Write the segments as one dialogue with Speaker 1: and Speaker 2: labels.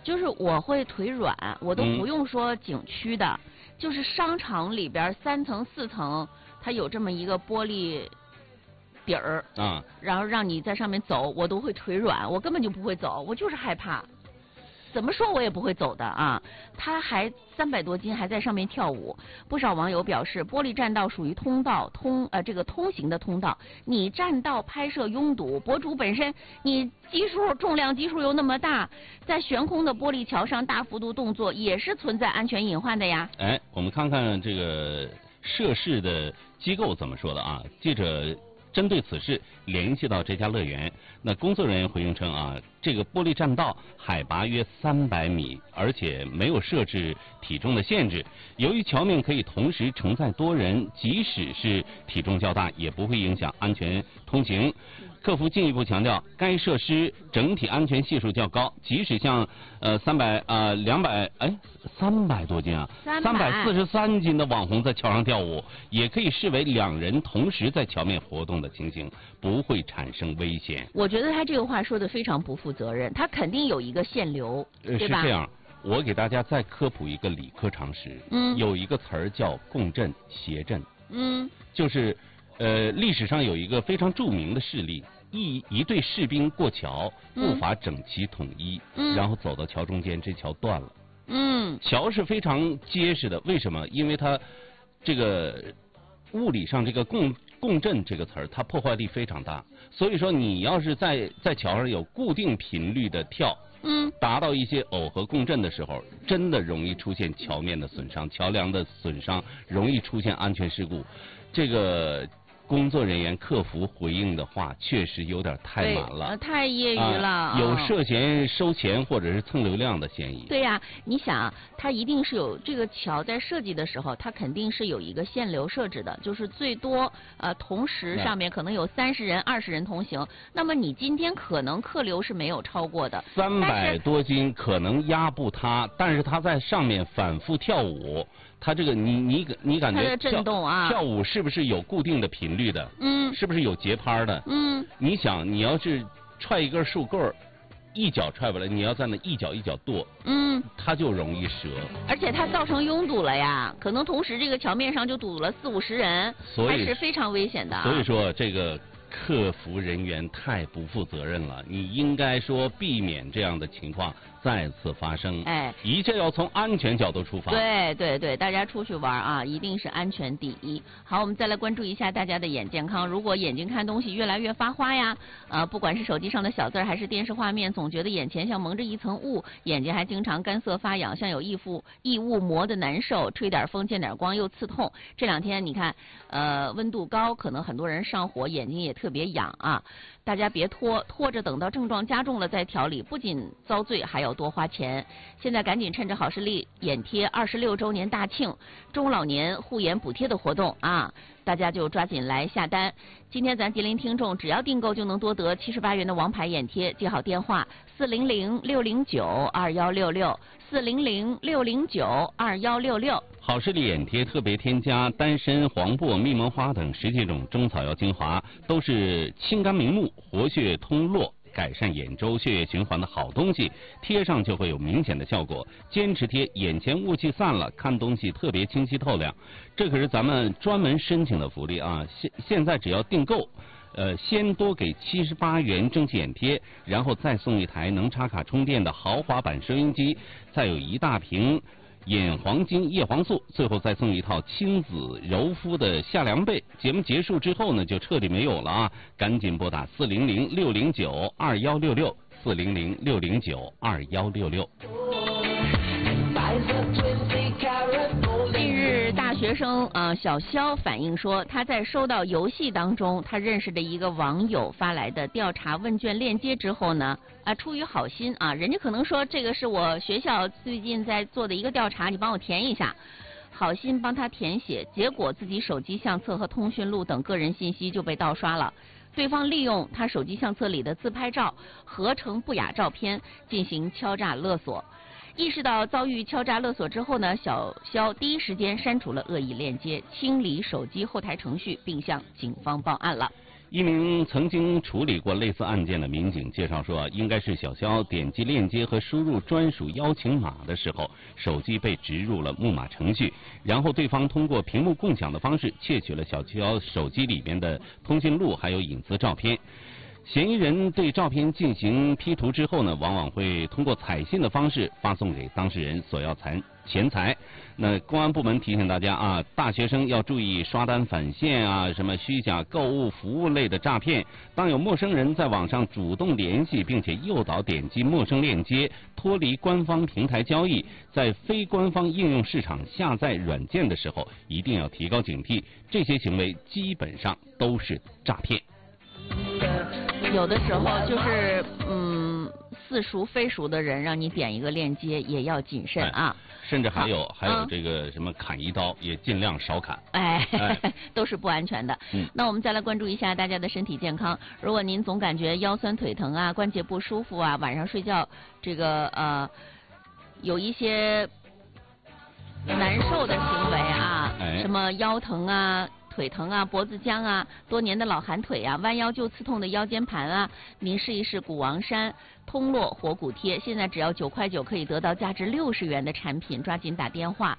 Speaker 1: 就是我会腿软，我都不用说景区的，就是商场里边3层4层，它有这么一个玻璃底儿啊，然后让你在上面走，我都会腿软，我根本就不会走，我就是害怕。怎么说我也不会走的啊！他还300多斤，还在上面跳舞。不少网友表示，玻璃栈道属于通行的通道，你栈道拍摄拥堵，博主本身你重量基数又那么大，在悬空的玻璃桥上大幅度动作，也是存在安全隐患的呀。
Speaker 2: 哎，我们看看这个涉事的机构怎么说的啊？记者针对此事联系到这家乐园，那工作人员回应称啊，这个玻璃栈道海拔约300米，而且没有设置体重的限制。由于桥面可以同时承载多人，即使是体重较大，也不会影响安全通行。客服进一步强调，该设施整体安全系数较高，即使像300多斤啊，343斤的网红在桥上跳舞，也可以视为2人同时在桥面活动的情形，不会产生危险。
Speaker 1: 我觉得他这个话说的非常不负责任，他肯定有一个限流，对吧？
Speaker 2: 是这样，我给大家再科普一个理科常识，有一个词儿叫共振谐振，就是历史上有一个非常著名的事例。一队士兵过桥，步伐整齐统一，然后走到桥中间，这桥断了。桥是非常结实的，为什么？因为它这个物理上这个共振这个词儿，它破坏力非常大，所以说你要是在桥上有固定频率的跳，达到一些耦合共振的时候，真的容易出现桥面的损伤、桥梁的损伤，容易出现安全事故。这个工作人员客服回应的话，确实有点太满了，
Speaker 1: 太业余了，
Speaker 2: 有涉嫌收钱或者是蹭流量的嫌疑。
Speaker 1: 对呀，你想，它一定是有这个桥在设计的时候，它肯定是有一个限流设置的，就是最多同时上面可能有30人、20人同行。那么你今天可能客流是没有超过的
Speaker 2: ，300多斤可能压不塌，但是他在上面反复跳舞。它这个你感觉
Speaker 1: 它的震动啊，
Speaker 2: 跳舞是不是有固定的频率的？是不是有节拍的？你想，你要是踹一根树棍儿，一脚踹不来，你要在那一脚一脚跺，它就容易折。
Speaker 1: 而且它造成拥堵了呀，可能同时这个桥面上就堵了40-50人，还是非常危险的。
Speaker 2: 所以说这个客服人员太不负责任了，你应该说避免这样的情况再次发生。一切要从安全角度出发。
Speaker 1: 对，大家出去玩啊，一定是安全第一。好，我们再来关注一下大家的眼健康。如果眼睛看东西越来越发花呀，不管是手机上的小字还是电视画面，总觉得眼前像蒙着一层雾，眼睛还经常干涩发痒，像有异物磨的难受，吹点风见点光又刺痛。这2天你看，温度高，可能很多人上火，眼睛也特别痒啊。大家别拖着，等到症状加重了再调理，不仅遭罪，还要多花钱。现在赶紧趁着好视力眼贴26周年大庆中老年护眼补贴的活动啊，大家就抓紧来下单。今天咱吉林听众只要订购就能多得78元的王牌眼贴，记好电话400-609-2166，400-609-2166。
Speaker 2: 好视力眼贴特别添加丹参、黄柏、蜜蒙花等10几种中草药精华，都是清肝明目、活血通络、改善眼周血液循环的好东西，贴上就会有明显的效果。坚持贴，眼前雾气散了，看东西特别清晰透亮。这可是咱们专门申请的福利啊！现在只要订购，先多给78元蒸汽眼贴，然后再送一台能插卡充电的豪华版收音机，再有1大瓶眼黄金叶黄素，最后再送一套亲子柔肤的夏凉被。节目结束之后呢，就彻底没有了啊！赶紧拨打400-609-2166，400-609-2166。近日，大学生小肖反映说，他在收到游戏当中他认识的一个网友发来的调查问卷链接之后呢，出于好心啊，人家可能说这个是我学校最近在做的一个调查，你帮我填一下。好心帮他填写，结果自己手机相册和通讯录等个人信息就被盗刷了。对方利用他手机相册里的自拍照合成不雅照片进行敲诈勒索。意识到遭遇敲诈勒索之后呢，小肖第一时间删除了恶意链接，清理手机后台程序，并向警方报案了。 一名曾经处理过类似案件的民警介绍说，应该是小肖点击链接和输入专属邀请码的时候，手机被植入了木马程序，然后对方通过屏幕共享的方式窃取了小肖手机里边的通讯录还有隐私照片。嫌疑人对照片进行 P 图之后呢，往往会通过彩信的方式发送给当事人索要钱财。那公安部门提醒大家啊，大学生要注意刷单返现啊，什么虚假购物服务类的诈骗。当有陌生人在网上主动联系，并且诱导点击陌生链接，脱离官方平台交易，在非官方应用市场下载软件的时候，一定要提高警惕，这些行为基本上都是诈骗。
Speaker 1: 有的时候就是似熟非熟的人让你点一个链接也要谨慎啊。
Speaker 2: 甚至还有这个什么砍一刀也尽量少砍。
Speaker 1: 都是不安全的。那我们再来关注一下大家的身体健康。如果您总感觉腰酸腿疼啊、关节不舒服啊、晚上睡觉这个有一些难受的行为啊，什么腰疼啊、腿疼啊、脖子僵啊、多年的老寒腿啊、弯腰就刺痛的腰间盘啊，您试一试谷王山通络活骨贴，现在只要9块9可以得到价值60元的产品，抓紧打电话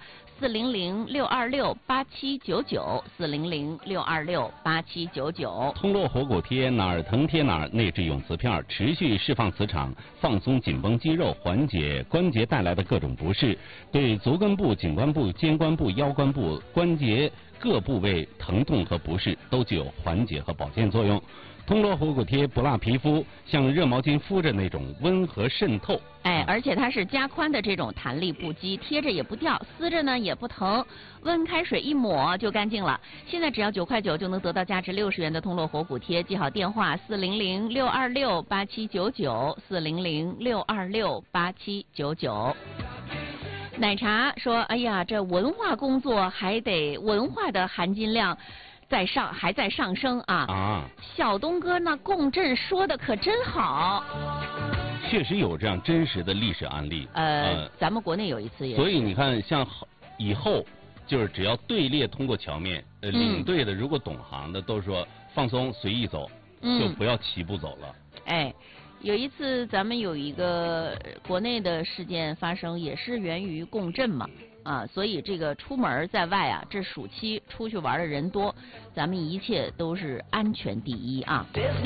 Speaker 1: 400-626-8799，400-626-8799。
Speaker 2: 通络活骨贴哪儿疼贴哪儿，内置永磁片，持续释放磁场，放松紧绷肌肉，缓解关节带来的各种不适，对足跟部、颈关部、肩关部、腰关部关节各部位疼痛和不适都具有缓解和保健作用。通络活骨贴不辣皮肤，像热毛巾敷着那种温和渗透。
Speaker 1: 而且它是加宽的这种弹力不羁，贴着也不掉，撕着呢也不疼，温开水一抹就干净了。现在只要9块9就能得到价值60元的通络活骨贴，记好电话400-626-8799，400-626-8799。奶茶说：“哎呀，这文化工作还得文化的含金量还在上升啊！小东哥那共振说的可真好。”
Speaker 2: 确实有这样真实的历史案例。
Speaker 1: 咱们国内有一次也。
Speaker 2: 所以你看，像以后就是只要队列通过桥面，领队的如果懂行的都说放松随意走，就不要齐步走了。
Speaker 1: 有一次咱们有一个国内的事件发生，也是源于共振嘛。所以这个出门在外啊，这暑期出去玩的人多，咱们一切都是安全第一啊。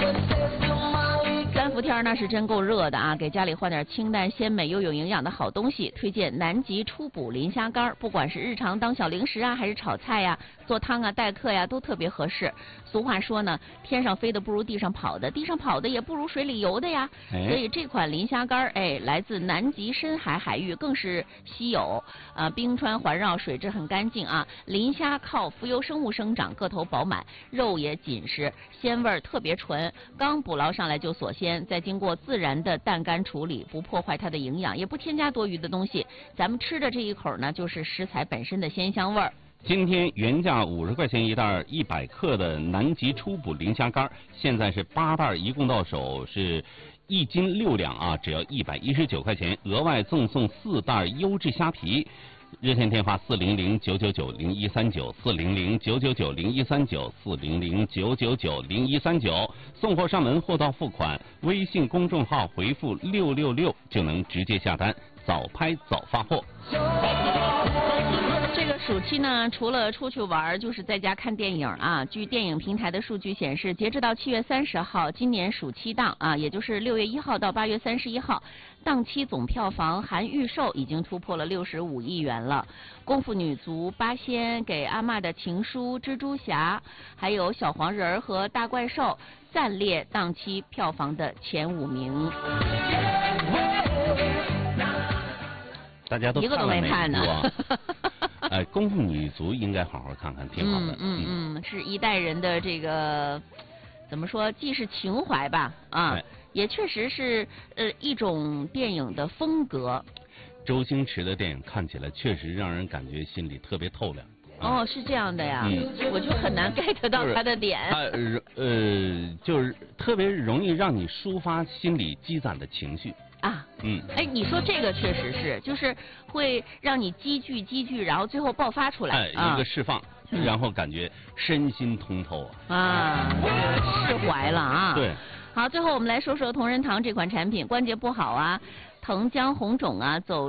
Speaker 1: 三伏天那是真够热的啊！给家里换点清淡鲜美又有营养的好东西，推荐南极初补磷虾干，不管是日常当小零食啊，还是炒菜呀、做汤啊、代客呀，都特别合适。俗话说呢，天上飞的不如地上跑的，地上跑的也不如水里游的呀。所以这款磷虾干来自南极深海海域，更是稀有。冰川环绕，水质很干净啊。磷虾靠浮游生物生长，个头饱满，肉也紧实，鲜味特别纯。刚捕捞上来就锁鲜，再经过自然的淡干处理，不破坏它的营养，也不添加多余的东西。咱们吃的这一口呢，就是食材本身的鲜香味儿。
Speaker 2: 今天原价50块钱一袋100克的南极初补磷虾干，现在是8袋，一共到手是1斤6两啊，只要119块钱，额外赠送4袋优质虾皮。热线电话400-999-0139，400-999-0139，400-999-0139，送货上门，货到付款，微信公众号回复666就能直接下单，早拍早发货。
Speaker 1: 这个暑期呢，除了出去玩，就是在家看电影啊。据电影平台的数据显示，截止到7月30号，今年暑期档啊，也就是6月1号到8月31号，档期总票房含预售已经突破了65亿元了。功夫女足、八仙、给阿嬷的情书、蜘蛛侠，还有小黄人和大怪兽暂列档期票房的前5名。
Speaker 2: 大家都
Speaker 1: 一个都没看呢。
Speaker 2: 功夫女足应该好好看看，挺好的。
Speaker 1: 是一代人的这个怎么说，既是情怀吧也确实是一种电影的风格。
Speaker 2: 周星驰的电影看起来确实让人感觉心里特别透亮。
Speaker 1: 是这样的呀，我就很难 get 到他的点。
Speaker 2: 就是特别容易让你抒发心里积攒的情绪。
Speaker 1: 你说这个确实是，就是会让你积聚，然后最后爆发出来。
Speaker 2: 一个释放。 然后感觉身心通透
Speaker 1: 释怀了啊。
Speaker 2: 对。
Speaker 1: 好，最后我们来说说同仁堂这款产品，关节不好啊，疼僵红肿啊，走